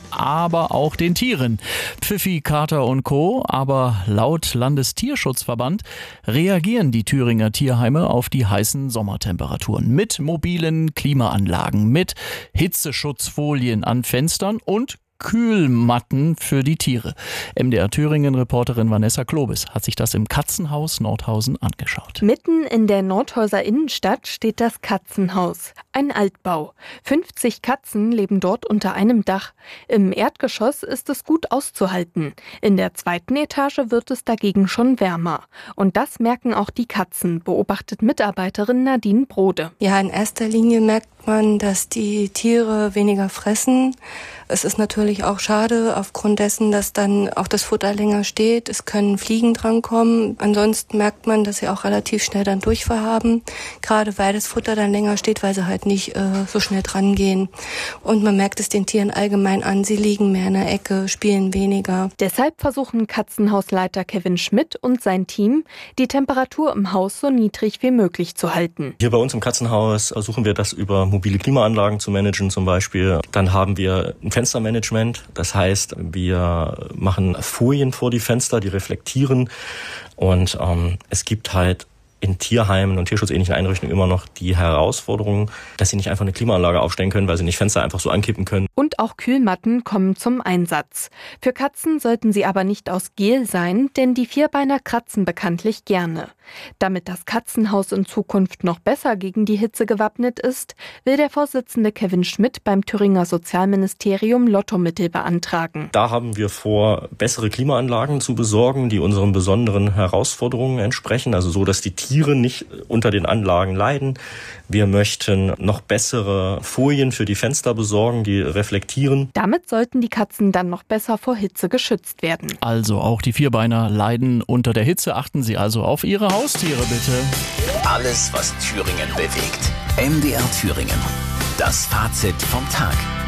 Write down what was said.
aber auch den Tieren. Pfiffi, Kater und Co. Aber laut Landestierschutzverband reagieren die Thüringer Tierheime auf die heißen Sommertemperaturen. Mit mobilen Klimaanlagen, mit Hitzeschutzfolien an Fenstern und Kühlmatten für die Tiere. MDR Thüringen-Reporterin Vanessa Klobis hat sich das im Katzenhaus Nordhausen angeschaut. Mitten in der Nordhauser Innenstadt steht das Katzenhaus. Ein Altbau. 50 Katzen leben dort unter einem Dach. Im Erdgeschoss ist es gut auszuhalten. In der 2. Etage wird es dagegen schon wärmer. Und das merken auch die Katzen, beobachtet Mitarbeiterin Nadine Brode. Ja, in erster Linie merkt man, dass die Tiere weniger fressen. Es ist natürlich auch schade, aufgrund dessen, dass dann auch das Futter länger steht. Es können Fliegen drankommen. Ansonsten merkt man, dass sie auch relativ schnell dann Durchfall haben. Gerade weil das Futter dann länger steht, weil sie halt nicht so schnell dran gehen. Und man merkt es den Tieren allgemein an. Sie liegen mehr in der Ecke, spielen weniger. Deshalb versuchen Katzenhausleiter Kevin Schmidt und sein Team, die Temperatur im Haus so niedrig wie möglich zu halten. Hier bei uns im Katzenhaus versuchen wir das über mobile Klimaanlagen zu managen zum Beispiel. Dann haben wir ein Fenstermanagement. Das heißt, wir machen Folien vor die Fenster, die reflektieren. Und es gibt halt in Tierheimen und tierschutzähnlichen Einrichtungen immer noch die Herausforderung, dass sie nicht einfach eine Klimaanlage aufstellen können, weil sie nicht Fenster einfach so ankippen können. Und auch Kühlmatten kommen zum Einsatz. Für Katzen sollten sie aber nicht aus Gel sein, denn die Vierbeiner kratzen bekanntlich gerne. Damit das Katzenhaus in Zukunft noch besser gegen die Hitze gewappnet ist, will der Vorsitzende Kevin Schmidt beim Thüringer Sozialministerium Lottomittel beantragen. Da haben wir vor, bessere Klimaanlagen zu besorgen, die unseren besonderen Herausforderungen entsprechen, also so, dass die Tiere nicht unter den Anlagen leiden. Wir möchten noch bessere Folien für die Fenster besorgen, die reflektieren. Damit sollten die Katzen dann noch besser vor Hitze geschützt werden. Also auch die Vierbeiner leiden unter der Hitze. Achten Sie also auf Ihre Haustiere bitte. Alles, was Thüringen bewegt. MDR Thüringen. Das Fazit vom Tag.